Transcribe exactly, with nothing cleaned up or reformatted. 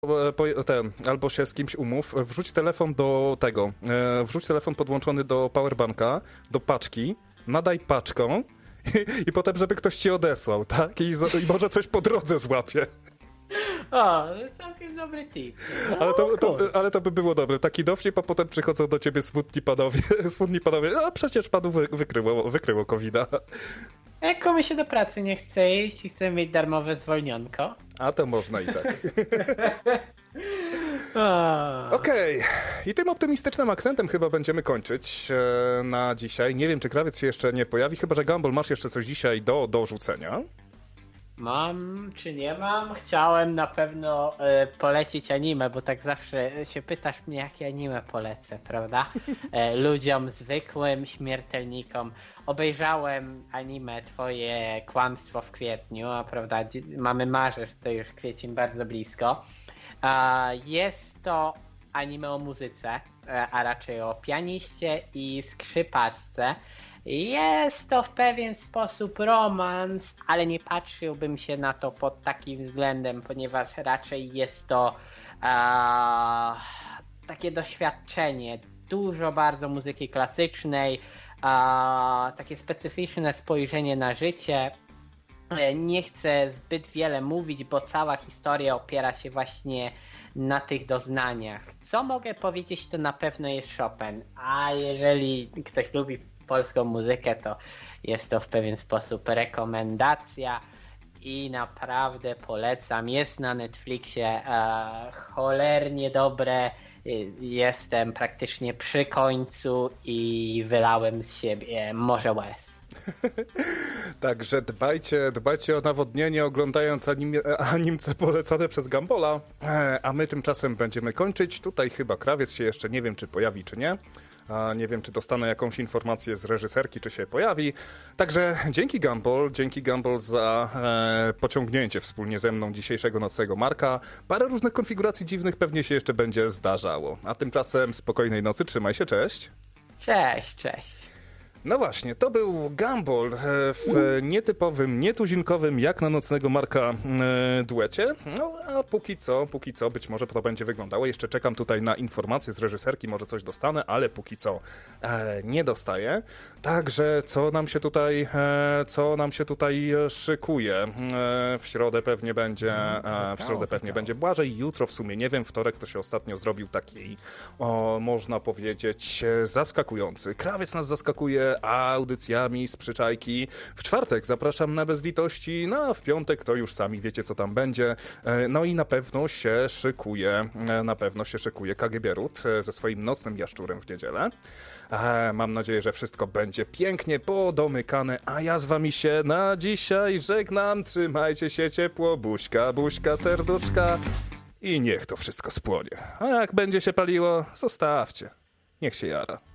po, ten, albo się z kimś umów, wrzuć telefon do tego, e, wrzuć telefon podłączony do powerbanka, do paczki, nadaj paczką i, i potem, żeby ktoś ci odesłał, tak? I, I może coś po drodze złapie. O, całkiem dobry tip. No, ale, to, to, ale to by było dobre. Taki dowcip, a potem przychodzą do ciebie smutni panowie, smutni panowie, a przecież panu wy, wykryło, wykryło kowida. Jak komuś się do pracy nie chce iść i chce mieć darmowe zwolnionko. A to można i tak. Okej. Okay. I tym optymistycznym akcentem chyba będziemy kończyć e, na dzisiaj. Nie wiem, czy krawiec się jeszcze nie pojawi, chyba że Gumball, masz jeszcze coś dzisiaj do, do rzucenia? Mam, czy nie mam? Chciałem na pewno e, polecić anime, bo tak zawsze się pytasz mnie, jakie anime polecę, prawda? E, ludziom zwykłym, śmiertelnikom. Obejrzałem anime Twoje kłamstwo w kwietniu, a prawda, mamy marzec, to już kwiecień bardzo blisko. E, jest to anime o muzyce, e, a raczej o pianiście i skrzypaczce. Jest to w pewien sposób romans, ale nie patrzyłbym się na to pod takim względem, ponieważ raczej jest to e, takie doświadczenie, dużo bardzo muzyki klasycznej, e, takie specyficzne spojrzenie na życie. Nie chcę zbyt wiele mówić, bo cała historia opiera się właśnie na tych doznaniach. Co mogę powiedzieć, to na pewno jest Chopin, a jeżeli ktoś lubi polską muzykę, to jest to w pewien sposób rekomendacja i naprawdę polecam. Jest na Netflixie, e, cholernie dobre. Jestem praktycznie przy końcu i wylałem z siebie morze łez. Także dbajcie, dbajcie o nawodnienie, oglądając anim, animce polecane przez Gumballa, a my tymczasem będziemy kończyć. Tutaj chyba krawiec się jeszcze nie wiem, czy pojawi, czy nie. A nie wiem, czy dostanę jakąś informację z reżyserki, czy się pojawi. Także dzięki Gumball, dzięki Gumball za e, pociągnięcie wspólnie ze mną dzisiejszego nocnego Marka. Parę różnych konfiguracji dziwnych pewnie się jeszcze będzie zdarzało. A tymczasem spokojnej nocy, trzymaj się, cześć. Cześć, cześć. No właśnie, to był Gumball w nietypowym, nietuzinkowym, jak na nocnego Marka duecie. No a póki co, póki co, być może to będzie wyglądało. Jeszcze czekam tutaj na informacje z reżyserki, może coś dostanę, ale póki co e, nie dostaję. Także co nam się tutaj, e, co nam się tutaj szykuje? E, w środę pewnie będzie, e, w środę pewnie będzie Błażej, jutro w sumie nie wiem, wtorek to się ostatnio zrobił taki, o, można powiedzieć, zaskakujący. Krawiec nas zaskakuje audycjami z przyczajki. W czwartek zapraszam na Bez Litości, no a w piątek to już sami wiecie, co tam będzie. No i na pewno się szykuje, na pewno się szykuje K G B Ród ze swoim nocnym jaszczurem w niedzielę. Mam nadzieję, że wszystko będzie pięknie podomykane, a ja z wami się na dzisiaj żegnam. Trzymajcie się ciepło, buźka, buźka, serduszka i niech to wszystko spłonie. A jak będzie się paliło, zostawcie. Niech się jara.